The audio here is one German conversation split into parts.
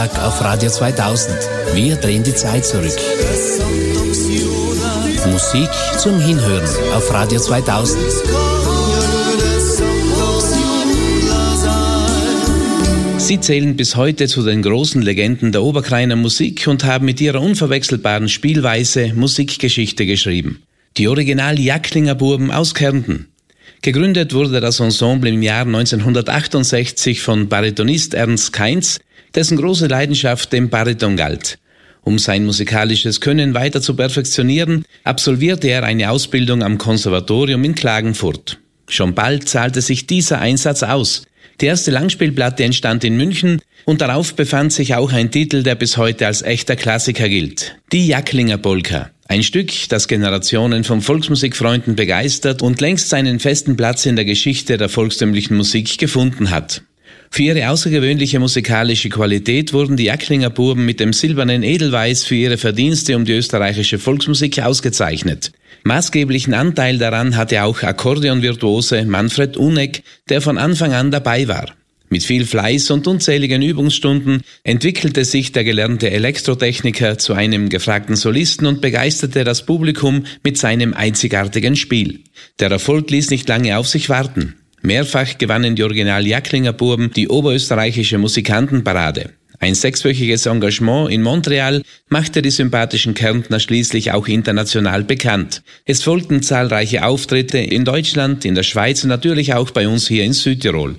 Auf Radio 2000. Wir drehen die Zeit zurück. Musik zum Hinhören auf Radio 2000. Sie zählen bis heute zu den großen Legenden der Oberkrainer Musik und haben mit ihrer unverwechselbaren Spielweise Musikgeschichte geschrieben. Die Original Jacklinger Buben aus Kärnten. Gegründet wurde das Ensemble im Jahr 1968 von Baritonist Ernst Kainz, dessen große Leidenschaft dem Bariton galt. Um sein musikalisches Können weiter zu perfektionieren, absolvierte er eine Ausbildung am Konservatorium in Klagenfurt. Schon bald zahlte sich dieser Einsatz aus. Die erste Langspielplatte entstand in München und darauf befand sich auch ein Titel, der bis heute als echter Klassiker gilt: Die Jacklinger Polka. Ein Stück, das Generationen von Volksmusikfreunden begeistert und längst seinen festen Platz in der Geschichte der volkstümlichen Musik gefunden hat. Für ihre außergewöhnliche musikalische Qualität wurden die Jacklinger Buben mit dem Silbernen Edelweiß für ihre Verdienste um die österreichische Volksmusik ausgezeichnet. Maßgeblichen Anteil daran hatte auch Akkordeonvirtuose Manfred Uneck, der von Anfang an dabei war. Mit viel Fleiß und unzähligen Übungsstunden entwickelte sich der gelernte Elektrotechniker zu einem gefragten Solisten und begeisterte das Publikum mit seinem einzigartigen Spiel. Der Erfolg ließ nicht lange auf sich warten. Mehrfach gewannen die Original Jacklinger Buben die oberösterreichische Musikantenparade. Ein 6-wöchiges Engagement in Montreal machte die sympathischen Kärntner schließlich auch international bekannt. Es folgten zahlreiche Auftritte in Deutschland, in der Schweiz und natürlich auch bei uns hier in Südtirol.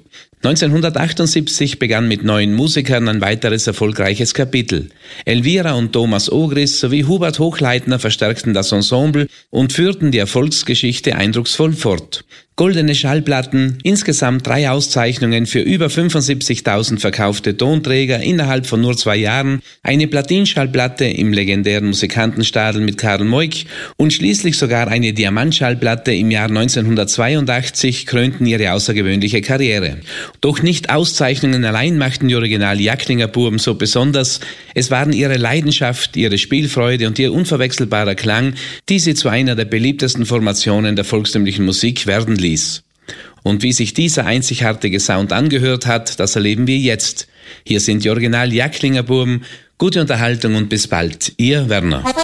1978 begann mit 9 Musikern ein weiteres erfolgreiches Kapitel. Elvira und Thomas Ogris sowie Hubert Hochleitner verstärkten das Ensemble und führten die Erfolgsgeschichte eindrucksvoll fort. Goldene Schallplatten, insgesamt 3 Auszeichnungen für über 75.000 verkaufte Tonträger innerhalb von nur 2 Jahren, eine Platinschallplatte im legendären Musikantenstadel mit Karl Moik und schließlich sogar eine Diamantschallplatte im Jahr 1982 krönten ihre außergewöhnliche Karriere. Doch nicht Auszeichnungen allein machten die Original Jacklinger Buben so besonders. Es waren ihre Leidenschaft, ihre Spielfreude und ihr unverwechselbarer Klang, die sie zu einer der beliebtesten Formationen der volkstümlichen Musik werden ließ. Und wie sich dieser einzigartige Sound angehört hat, das erleben wir jetzt. Hier sind die Original Jacklinger Buben. Gute Unterhaltung und bis bald. Ihr Werner.